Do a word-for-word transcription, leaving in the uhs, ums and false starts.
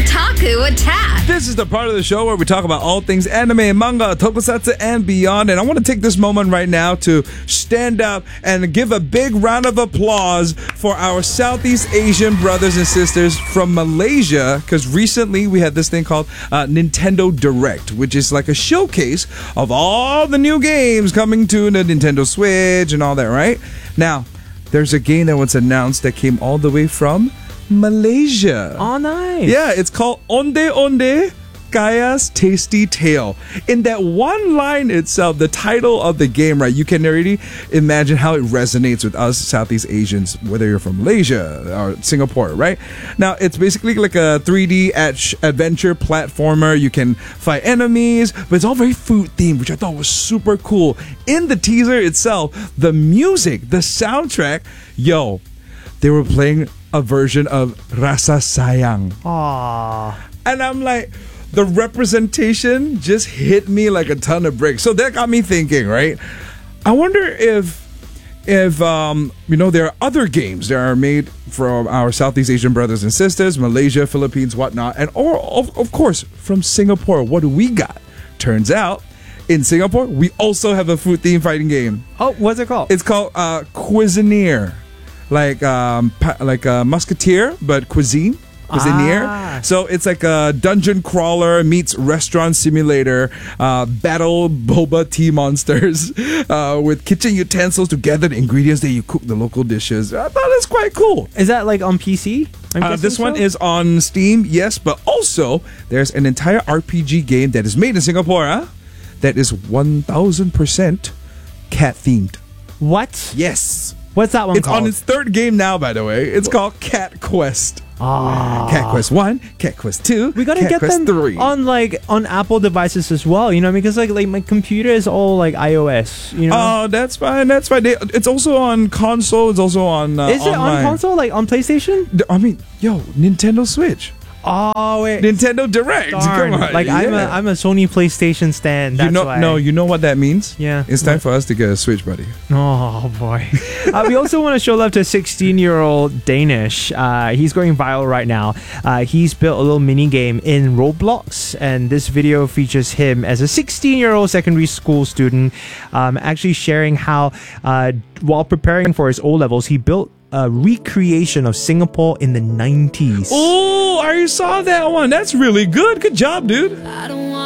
Otaku Attack. This is the part of the show where we talk about all things anime, manga, tokusatsu, and beyond. And I want to take this moment right now to stand up and give a big round of applause for our Southeast Asian brothers and sisters from Malaysia, because recently we had this thing called uh, Nintendo Direct, which is like a showcase of all the new games coming to the Nintendo Switch and all that, right? Now, there's a game that was announced that came all the way from Malaysia. Oh, nice. Yeah, it's called Onde Onde Kaya's Tasty Tale. In that one line itself, the title of the game, right, you can already imagine how it resonates with us Southeast Asians, whether you're from Malaysia or Singapore, right? Now, it's basically like a three D ad- adventure platformer. You can fight enemies, but it's all very food themed, which I thought was super cool. In the teaser itself, the music, the soundtrack, yo, they were playing a version of Rasa Sayang. Aww. And I'm like, the representation just hit me like a ton of bricks. So that got me thinking, right? I wonder if, if um, you know, there are other games that are made from our Southeast Asian brothers and sisters, Malaysia, Philippines, whatnot, and or of, of course from Singapore. What do we got? Turns out, in Singapore, we also have a food-themed fighting game. Oh, what's it called? It's called uh, Cuisinier, like um, pa- like a musketeer, but cuisine. Cuisinier. Ah. So it's like a dungeon crawler meets restaurant simulator, uh, battle boba tea monsters uh, with kitchen utensils to gather the ingredients that you cook the local dishes. I thought it's quite cool. Is that like on P C? Uh, this so? one is on Steam, yes, but also there's an entire R P G game that is made in Singapore, huh? That is one thousand percent cat themed. What? Yes. What's that one It's called? on its third game now, by the way. It's called Cat Quest. Ah. Cat Quest one, Cat Quest two, We gotta Cat get Quest them three. on like on Apple devices as well, you know, because like like my computer is all like iOS, you know. Oh, that's fine. That's fine. They, it's also on console. It's also on uh, is it online. on console, like on PlayStation? D- I mean, yo, Nintendo Switch, Oh wait, Nintendo Direct. darn! Come on, Like I'm a yeah. I'm a Sony PlayStation stan. That's you know, why. no, you know what that means? Yeah. It's time for us to get a Switch, buddy. Oh boy. uh, we also want to show love to a sixteen-year-old Danish. Uh, he's going viral right now. Uh, he's built a little mini game in Roblox, and this video features him as a sixteen-year-old secondary school student, um, actually sharing how, uh, while preparing for his O levels, he built a recreation of Singapore in the nineties. Oh, I saw that one. That's really good. Good job, dude. I don't